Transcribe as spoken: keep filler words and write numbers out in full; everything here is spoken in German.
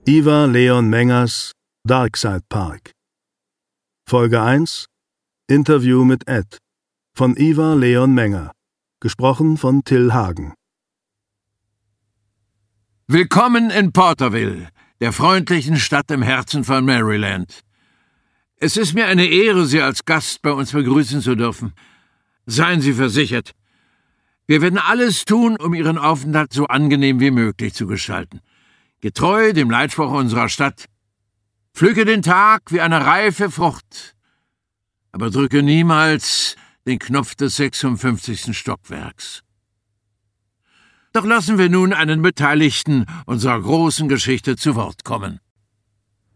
Ivar Leon Mengers Darkside Park. Folge eins Interview mit Ed von Ivar Leon Menger, gesprochen von Till Hagen. Willkommen in Porterville, der freundlichen Stadt im Herzen von Maryland. Es ist mir eine Ehre, Sie als Gast bei uns begrüßen zu dürfen. Seien Sie versichert, wir werden alles tun, um Ihren Aufenthalt so angenehm wie möglich zu gestalten. Getreu dem Leitspruch unserer Stadt: Pflücke den Tag wie eine reife Frucht, aber drücke niemals den Knopf des sechsundfünfzigsten Stockwerks. Doch lassen wir nun einen Beteiligten unserer großen Geschichte zu Wort kommen.